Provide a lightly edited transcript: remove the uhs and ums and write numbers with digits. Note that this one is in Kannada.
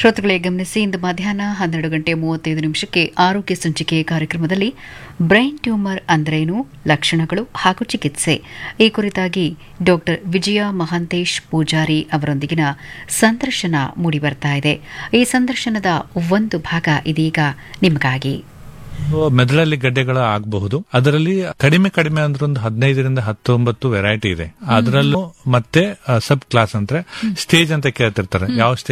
ಶ್ರೋತೃಗಳೇ ಗಮನಿಸಿ, ಇಂದು ಮಧ್ಯಾಹ್ನ 12:35 ಆರೋಗ್ಯ ಸಂಚಿಕೆ ಕಾರ್ಯಕ್ರಮದಲ್ಲಿ ಬ್ರೈನ್ ಟ್ಯೂಮರ್ ಅಂದ್ರೇನು, ಲಕ್ಷಣಗಳು ಹಾಗೂ ಚಿಕಿತ್ಸೆ ಈ ಕುರಿತಾಗಿ ಡಾ ವಿಜಯ ಮಹಾಂತೇಶ್ ಪೂಜಾರಿ ಅವರೊಂದಿಗಿನ ಸಂದರ್ಶನ ಮೂಡಿಬರ್ತಾ ಇದೆ. ಈ ಸಂದರ್ಶನದ ಒಂದು ಭಾಗ ಇದೀಗ ನಿಮಗಾಗಿ. ಮೆದುಳಲ್ಲಿ ಗಡ್ಡೆಗಳು ಆಗಬಹುದು. ಅದರಲ್ಲಿ ಕಡಿಮೆ ಅಂದ್ರೆ ಒಂದು 15-19 ವೆರೈಟಿ ಇದೆ. ಅದರಲ್ಲೂ ಮತ್ತೆ ಸಬ್ ಕ್ಲಾಸ್ ಅಂದ್ರೆ ಸ್ಟೇಜ್ ಅಂತ ಕೇಳ್ತಿರ್ತಾರೆ. ಯಾವ